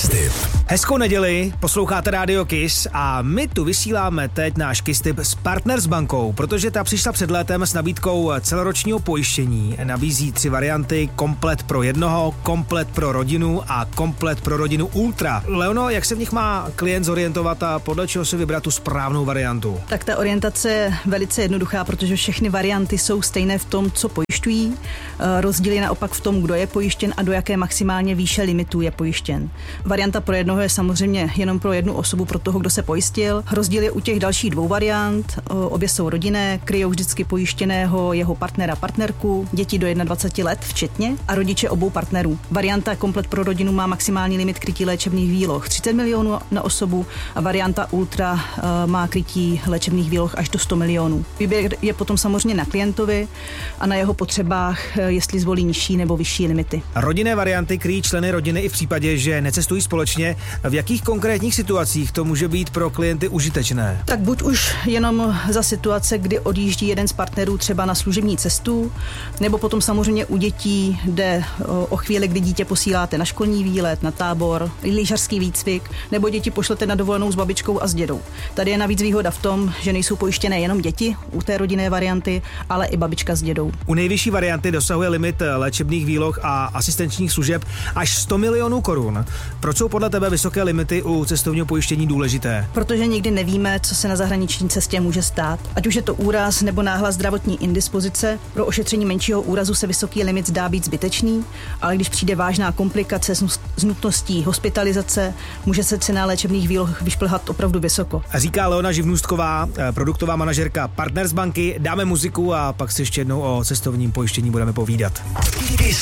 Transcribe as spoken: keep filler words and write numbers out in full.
Kiss Tip. Hezkou neděli, posloucháte Radio Kiss a my tu vysíláme teď náš Kiss Tip s Partners bankou, protože ta přišla před létem s nabídkou celoročního pojištění. Nabízí tři varianty, komplet pro jednoho, komplet pro rodinu a komplet pro rodinu Ultra. Leono, jak se v nich má klient zorientovat a podle čeho si vybrat tu správnou variantu? Tak ta orientace je velice jednoduchá, protože všechny varianty jsou stejné v tom, co pojišťují. Rozdíl je naopak v tom, kdo je pojištěn a do jaké maximálně výše limitů je pojištěn. Varianta pro jednoho je samozřejmě jenom pro jednu osobu, pro toho, kdo se pojistil. Rozdíl je u těch dalších dvou variant. Obě jsou rodinné, kryjou vždycky pojištěného, jeho partnera, partnerku, děti do dvacet jedna let včetně a rodiče obou partnerů. Varianta komplet pro rodinu má maximální limit krytí léčebných výloh třicet milionů na osobu a varianta Ultra má krytí léčebných výloh až do sto milionů. Výběr je potom samozřejmě na klientovi a na jeho potřebách, jestli zvolí nižší nebo vyšší limity. Rodinné varianty kryjí členy rodiny i v případě, že necestují společně. V jakých konkrétních situacích to může být pro klienty užitečné? Tak buď už jenom za situace, kdy odjíždí jeden z partnerů třeba na služební cestu, nebo potom samozřejmě u dětí jde o chvíli, kdy dítě posíláte na školní výlet, na tábor, lyžařský výcvik, nebo děti pošlete na dovolenou s babičkou a s dědou. Tady je navíc výhoda v tom, že nejsou pojištěné jenom děti u té rodinné varianty, ale i babička s dědou. U nejvyšší varianty dosahuje limit léčebných výloh a asistenčních služeb až sto milionů korun. Proč jsou podle tebe vysoké limity u cestovního pojištění důležité? Protože nikdy nevíme, co se na zahraniční cestě může stát. Ať už je to úraz nebo náhlá zdravotní indispozice, pro ošetření menšího úrazu se vysoký limit zdá být zbytečný, ale když přijde vážná komplikace s nutností hospitalizace, může se cena léčebných výloh vyšplhat opravdu vysoko. Říká Leona Živnůstková, produktová manažerka Partners banky. Dáme muziku a pak si ještě jednou o cestovním pojištění budeme povídat. Kiss